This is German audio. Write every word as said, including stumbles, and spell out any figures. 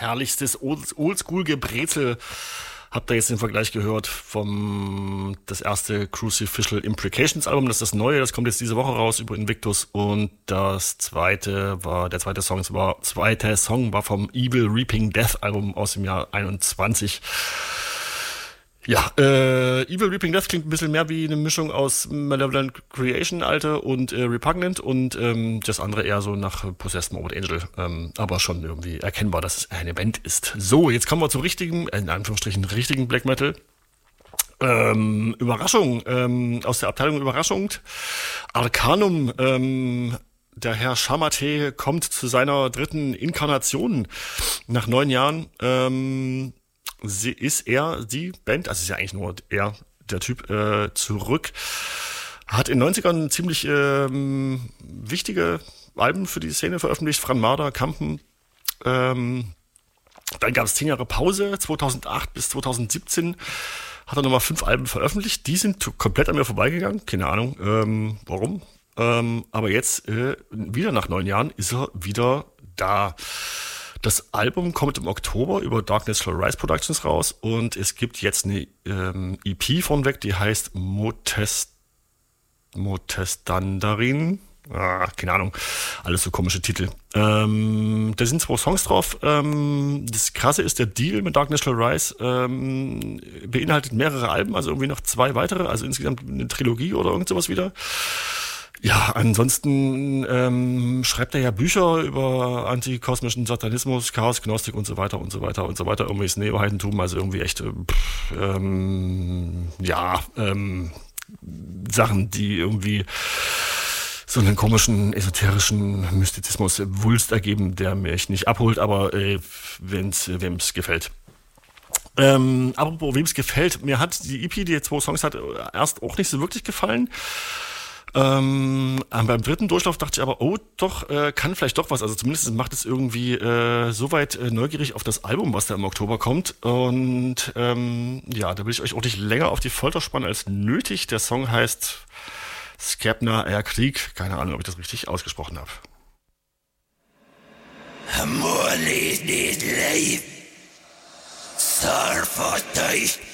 herrlichstes Old- Oldschool-Gebrezel. Habt ihr jetzt den Vergleich gehört vom das erste Crucificial Imprecations Album, das ist das neue, das kommt jetzt diese Woche raus über Invictus, und das zweite war, der zweite Song war, zweite Song war vom Evil Reaping Death Album aus dem Jahr einundzwanzig. Ja, äh, Evil Reaping Death klingt ein bisschen mehr wie eine Mischung aus Malevolent Creation, alte, und äh, Repugnant, und ähm, das andere eher so nach Possessed Morbid Angel, ähm, aber schon irgendwie erkennbar, dass es eine Band ist. So, jetzt kommen wir zum richtigen, in Anführungsstrichen richtigen Black Metal. Ähm, Überraschung, ähm, aus der Abteilung Überraschung, Arcanum, ähm, der Herr Shamate kommt zu seiner dritten Inkarnation nach neun Jahren, ähm, Sie ist er, die Band, also ist ja eigentlich nur er, der Typ, äh, zurück. Hat in den neunzigern ziemlich ähm, wichtige Alben für die Szene veröffentlicht. Fran Marder, Kampen. Ähm, dann gab es zehn Jahre Pause. zweitausendacht bis zweitausendsiebzehn hat er nochmal fünf Alben veröffentlicht. Die sind komplett an mir vorbeigegangen. Keine Ahnung, ähm, warum. Ähm, aber jetzt, äh, wieder nach neun Jahren, ist er wieder da. Das Album kommt im Oktober über Darkness Shall Rise Productions raus, und es gibt jetzt eine ähm, E P von weg, die heißt Motest, Motestandarin. Ah, keine Ahnung, alles so komische Titel. Ähm, da sind zwei Songs drauf. Ähm, das Krasse ist, der Deal mit Darkness Shall Rise ähm, beinhaltet mehrere Alben, also irgendwie noch zwei weitere, also insgesamt eine Trilogie oder irgend sowas wieder. Ja, ansonsten ähm, schreibt er ja Bücher über antikosmischen Satanismus, Chaos, Gnostik und so weiter und so weiter und so weiter, irgendwelches Neo-Heidentum, also irgendwie echt, pff, ähm, ja, ähm, Sachen, die irgendwie so einen komischen, esoterischen Mystizismus, Wulst ergeben, der mich nicht abholt, aber äh, wenn's, wem's gefällt. Ähm, apropos, wem's gefällt, mir hat die E P, die zwei Songs hat, erst auch nicht so wirklich gefallen. Ähm, beim dritten Durchlauf dachte ich aber, oh, doch, äh, kann vielleicht doch was. Also zumindest macht es irgendwie äh, soweit äh, neugierig auf das Album, was da im Oktober kommt. Und ähm, ja, da will ich euch auch nicht länger auf die Folter spannen als nötig. Der Song heißt Skepner Air Krieg. Keine Ahnung, ob ich das richtig ausgesprochen habe. Amor is this life, sorry for taste.